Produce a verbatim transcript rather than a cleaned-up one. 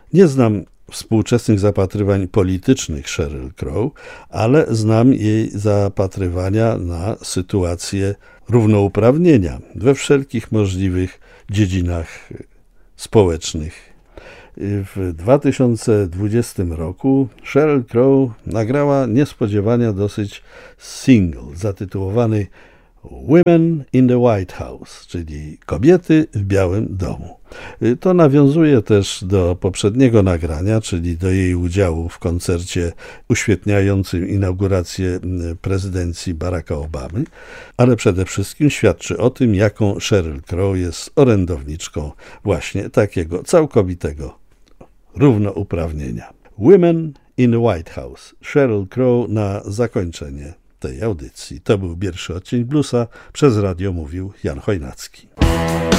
Nie znam współczesnych zapatrywań politycznych Sheryl Crow, ale znam jej zapatrywania na sytuację równouprawnienia we wszelkich możliwych dziedzinach społecznych. W dwa tysiące dwudziestym roku Sheryl Crow nagrała niespodziewanie dosyć single zatytułowany Women in the White House, czyli Kobiety w Białym Domu. To nawiązuje też do poprzedniego nagrania, czyli do jej udziału w koncercie uświetniającym inaugurację prezydencji Baracka Obamy, ale przede wszystkim świadczy o tym, jaką Sheryl Crow jest orędowniczką właśnie takiego całkowitego równouprawnienia. Women in the White House. Sheryl Crow na zakończenie tej audycji. To był pierwszy odcinek Bluesa. Przez radio mówił Jan Chojnacki.